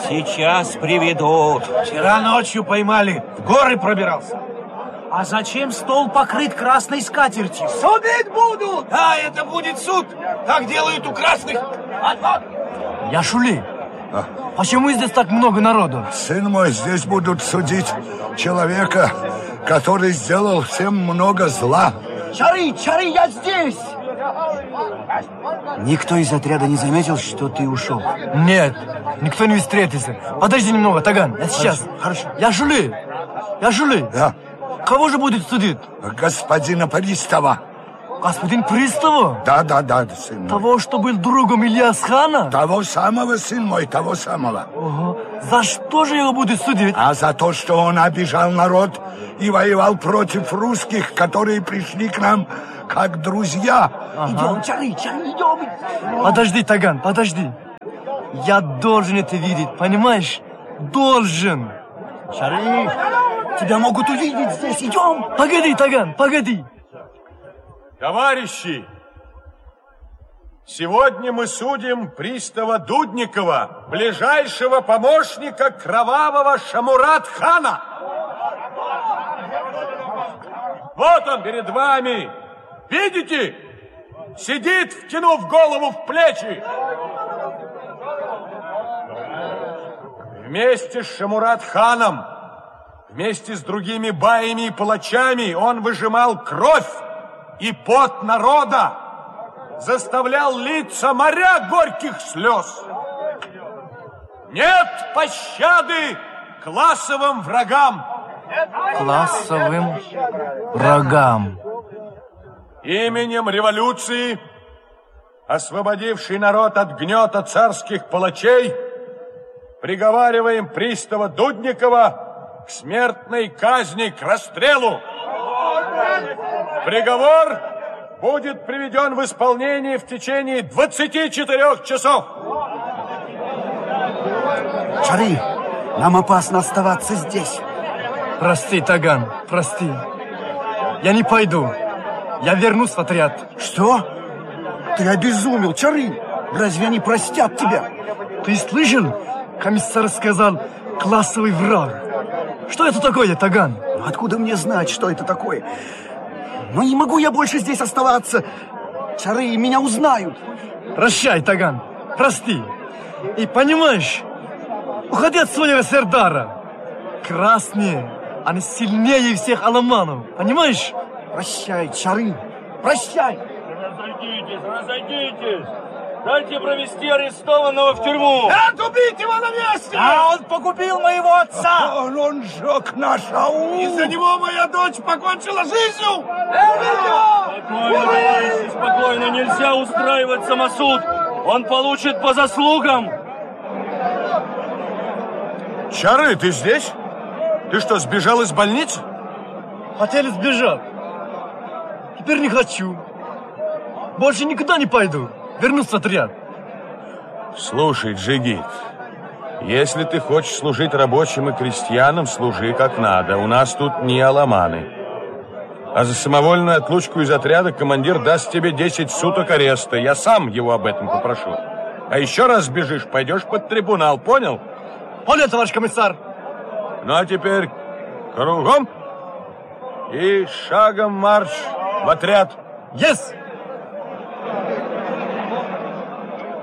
Сейчас приведут. Вчера ночью поймали, в горы пробирался. А зачем стол покрыт красной скатертью? Судить будут! Да, это будет суд. Так делают у красных. Яшули, почему здесь так много народу? Сын мой, здесь будут судить человека, который сделал всем много зла. Чары, я здесь! Никто из отряда не заметил, что ты ушел? Нет, никто не встретился. Подожди немного, Таган, я сейчас. Хорошо. Яшули! Да. Кого же будет судить? Господина пристава. Господин Пристава? Да, сын мой. Того, что был другом Ильяс хана? Того самого, сын мой, того самого. Ого. За что же его будут судить? А за то, что он обижал народ и воевал против русских, которые пришли к нам как друзья. Идем, Чары, идем. Подожди, Таган, подожди. Я должен это видеть, понимаешь? Должен. Чары, тебя могут увидеть здесь, идем. Погоди, Таган, погоди. Товарищи, сегодня мы судим пристава Дудникова, ближайшего помощника кровавого Шамурат-хана. Вот он перед вами. Видите? Сидит, втянув голову в плечи. Вместе с Шамурат-ханом, вместе с другими баями и палачами он выжимал кровь и пот народа, заставлял литься моря горьких слез. Нет пощады классовым врагам. Классовым врагам. Именем революции, освободившей народ от гнета царских палачей, приговариваем пристава Дудникова к смертной казни, к расстрелу. Приговор будет приведен в исполнение в течение 24 часов. Чары, нам опасно оставаться здесь. Прости, Таган, прости. Я не пойду. Я вернусь в отряд. Что? Ты обезумел, Чары. Разве они простят тебя? Ты слышал? Комиссар сказал классовый враг. Что это такое, Таган? Откуда мне знать, что это такое? Но не могу я больше здесь оставаться. Чары меня узнают. Прощай, Таган, прости. И понимаешь, уходи от своего Сердара. Красные, они сильнее всех аламанов, понимаешь? Прощай, Чары, прощай. Разойдитесь. Дайте провести арестованного в тюрьму. Нет, убить его на месте! А он погубил моего отца! Он сжег наш аул. Из-за него моя дочь покончила жизнью! Спокойно, товарищи, спокойно. Нельзя устраивать самосуд. Он получит по заслугам. Чары, ты здесь? Ты что, сбежал из больницы? Хотели сбежать. Теперь не хочу. Больше никуда не пойду. Вернусь в отряд. Слушай, Джигит, если ты хочешь служить рабочим и крестьянам, служи как надо. У нас тут не аламаны. А за самовольную отлучку из отряда командир даст тебе 10 суток ареста. Я сам его об этом попрошу. А еще раз сбежишь, пойдешь под трибунал, понял? Понял, товарищ комиссар. Ну а теперь кругом и шагом марш в отряд. Есть!